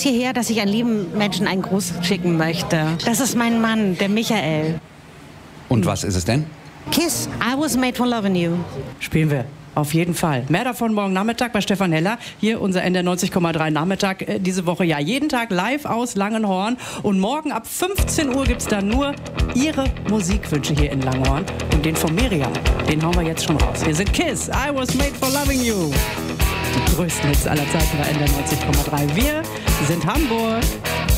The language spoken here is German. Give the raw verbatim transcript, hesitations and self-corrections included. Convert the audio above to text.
hierher, dass ich einen lieben Menschen einen Gruß schicken möchte. Das ist mein Mann, der Michael. Und was ist es denn? Kiss, I was made for loving you. Spielen wir. Auf jeden Fall. Mehr davon morgen Nachmittag bei Stefan Heller. Hier unser N D R neunzig Komma drei Nachmittag äh, diese Woche. Ja, jeden Tag live aus Langenhorn. Und morgen ab fünfzehn Uhr gibt es dann nur Ihre Musikwünsche hier in Langenhorn. Und den von Miriam, den hauen wir jetzt schon raus. Wir sind Kiss, I was made for loving you. Die größten Hits aller Zeiten bei N D R neunzig Komma drei. Wir sind Hamburg.